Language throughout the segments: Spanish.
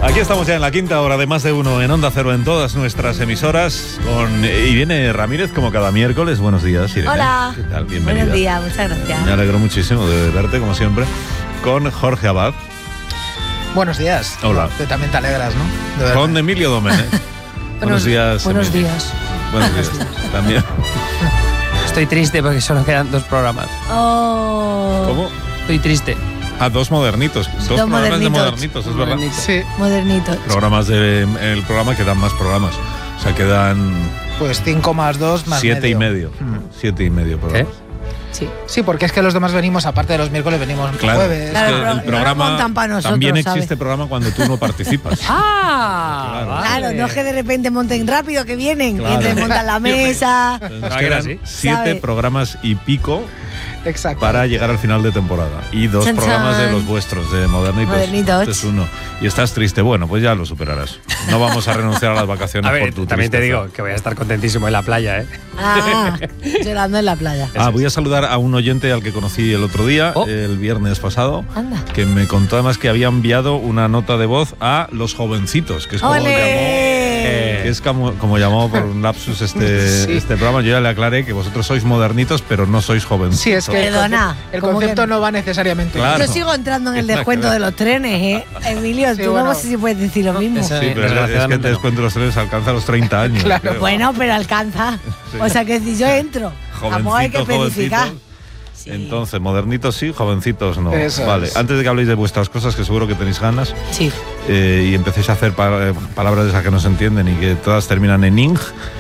Aquí estamos ya en la quinta hora de Más de Uno en Onda Cero en todas nuestras emisoras con Irene Ramírez como cada miércoles. Buenos días, Irene. Hola. ¿Qué tal? Bienvenida. Buenos días, muchas gracias. Me alegro muchísimo de verte, como siempre, con Jorge Abad. Buenos días. Hola. Tú también te alegras, ¿no? Con Emilio Domenech. Buenos días. Buenos Emilio. días. Buenos días. También. Estoy triste porque solo quedan 2 programas. Oh. ¿Cómo? Estoy triste. Dos modernitos. Dos programas modernitos. de modernitos, es verdad. Sí, Modernitos. Programas el programa quedan más programas. O sea, quedan pues 5 más 2 más 7 y medio. medio. 7 y medio programas. Sí. Sí, porque es que los demás venimos, aparte de los miércoles, venimos Claro, jueves. Claro, es que el no programa montan pa' nosotros, también ¿sabes? existe programa cuando tú no participas. ¡Ah! Claro. Claro, no es que de repente monten rápido, que vienen. Claro. Y entonces montan la mesa. Entonces Ah, nos que era quedan así. 7 ¿Sabe? programas y pico Exacto. para llegar al final de temporada. Y 2 Chan, programas chan. de los vuestros, de Modernitos. Modernitos. Este es uno. Y estás triste. Bueno, pues ya lo superarás. No vamos a renunciar a las vacaciones A ver, por tu también te tristeza. digo que voy a estar contentísimo en la playa, ¿eh? Ah, llorando en la playa. Voy a saludar a un oyente al que conocí el otro día, Oh. el viernes pasado, Anda. que me contó además que había enviado una nota de voz a Los Jovencitos, que es como ¡Ole! que es como llamó por un lapsus este programa. Yo ya le aclaré que vosotros sois modernitos, pero no sois jovencitos. Sí, es que Perdona, el ¿cómo concepto que? no va necesariamente. Claro. Yo sigo entrando en el Nada descuento que ver. de los trenes, ¿eh? Emilio, Sí, tú bueno. no sé si puedes decir lo mismo. esa- Sí, pero es que Desgraciadamente te no. descuento los trenes alcanza los 30 años. Claro. creo. Bueno, pero alcanza. Sí. O sea que si yo entro, vamos, hay que especificar. Jovencitos. Sí. Entonces, modernitos sí, jovencitos no. Eso Vale, es. antes de que habléis de vuestras cosas, que seguro que tenéis ganas, Sí. y empecéis a hacer palabras de esas que no se entienden y que todas terminan en ing,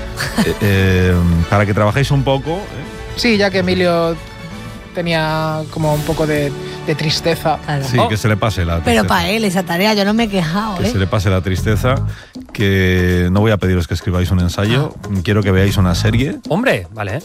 para que trabajéis un poco. Sí, ya que Emilio tenía como un poco de tristeza. Claro. Sí, Oh. que se le pase la tristeza. Pero para él, esa tarea, yo no me he quejado, Que ¿eh? se le pase la tristeza, que no voy a pediros que escribáis un ensayo, quiero que veáis una serie Vale, ¿eh?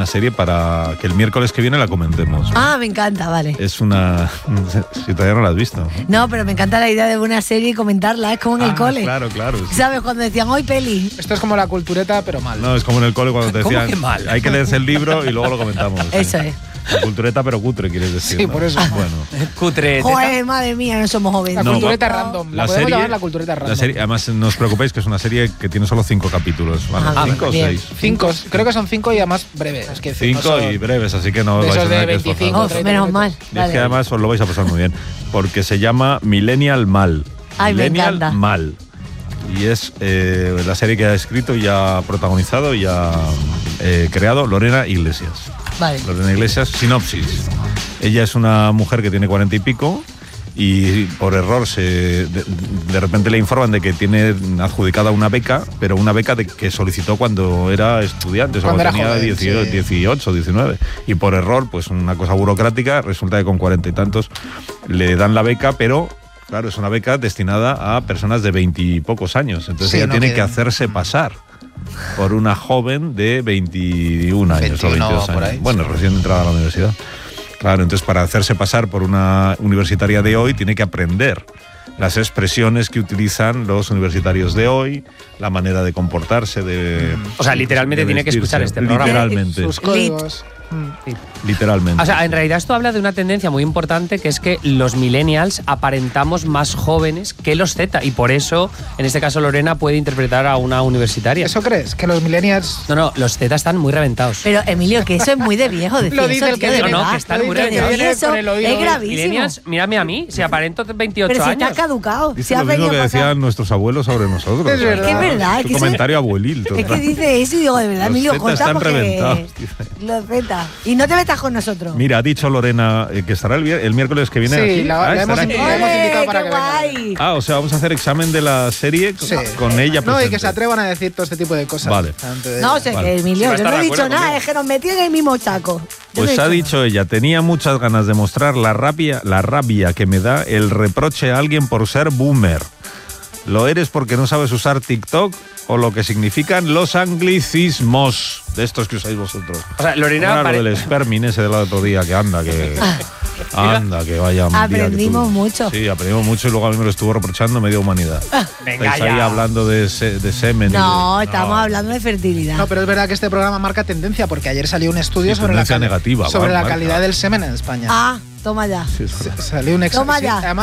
para que el miércoles que viene la comentemos. Ah, me encanta, vale. Es una... si todavía no la has visto. No, pero me encanta la idea de ver una serie y comentarla, es como en el cole. Claro. Sí. ¿Sabes? Cuando decían, hoy peli. Esto es como la cultureta, pero mal. No, es como en el cole cuando te ¿Cómo decían, que mal? hay que leerse el libro y luego lo comentamos. Eso es. La cultureta pero cutre, quieres decir. Sí, ¿no? por eso. Bueno. Cutre. Joder, madre mía, no somos jóvenes. La No, cultureta va- random. La podemos llamar la cultureta random. además, no os preocupéis que es una serie que tiene solo 5 capítulos. ¿Vale? Ah, 5 o bien. 6. 5, creo que son 5 y además breves. Es que 5 no son- y breves, así que no os de vais a esos de tener que 25, esforzar. Oh, 30 menos minutos. mal. Y es Vale. que además os lo vais a pasar muy bien, porque se llama Millennial Mal. Ay, me Millennial encanta. Mal. Y es la serie que ha escrito y ha protagonizado y ha creado Lorena Iglesias. Vale. Lorena Iglesias, sinopsis. Ella es una mujer que tiene 40 y pico y por error de repente le informan de que tiene adjudicada una beca, pero una beca que solicitó cuando era estudiante, o sea, Cuando cuando era tenía joven, 18, 19. Y por error, pues una cosa burocrática, resulta que con 40 y tantos le dan la beca, pero... Claro, es una beca destinada a personas de 20 y pocos años. Entonces Sí, ella no tiene que quieren. hacerse pasar por una joven de 21 años o 21 22 por años. ahí, Bueno, sí. recién entrada a la universidad. Claro, entonces para hacerse pasar por una universitaria de hoy tiene que aprender las expresiones que utilizan los universitarios de hoy, la manera de comportarse, de... O sea, literalmente de tiene que vestirse. escuchar este programa. Literalmente. Sus códigos. Literalmente. O sea, en realidad esto habla de una tendencia muy importante, que es que los millennials aparentamos más jóvenes que los Z, y por eso, en este caso, Lorena puede interpretar a una universitaria. ¿Eso crees? Que los millennials... No, los Z están muy reventados. Pero, Emilio, que eso es muy de viejo decir Lo dice eso, el que tío, de viene. No, verdad. que están Lo muy dice el que reventados. viene Eso con el oído. es gravísimo. Millennials, mírame a mí, si aparento 28 Pero si años. estás caducado. Dice Si has lo mismo venido que para acá. decían nuestros abuelos sobre nosotros. Es verdad. Es que es verdad, es Tu que eso- comentario abuelil. Es total. que dice eso y digo, de verdad, Los Emilio, Zetas corta están porque reventados, dice. los Zetas. Y no te metas con nosotros. Mira, ha dicho Lorena que estará el miércoles que viene Sí, aquí. la hemos estará aquí. invitado. hemos invitado ¡Ole, para qué que venga. guay! O sea, vamos a hacer examen de la serie Sí. con ella No, y presente. que se atrevan a decir todo este tipo de cosas. Vale. Delante de No, ella. sé Vale. que Emilio, Sí, va a yo no estar he de dicho acuerdo nada, conmigo. es que nos metí en el mismo chaco. Yo Pues no he ha nada. dicho ella, tenía muchas ganas de mostrar la rabia que me da el reproche a alguien por ser boomer. ¿Lo eres porque no sabes usar TikTok o lo que significan los anglicismos de estos que usáis vosotros? O sea, Lorena Ahora lo pare- del spermin ese del otro día, que anda, que vaya un día que Aprendimos tuve. mucho. Sí, aprendimos mucho y luego a mí me lo estuvo reprochando media humanidad. Venga Estáis ahí ya. hablando de semen. No, estamos hablando de fertilidad. No, pero es verdad que este programa marca tendencia, porque ayer salió un estudio Sí, sobre la, tendencia negativa, sobre la marca. calidad del semen en España. Ah, toma ya. Sí, es verdad. Salió un Toma sí, ya. además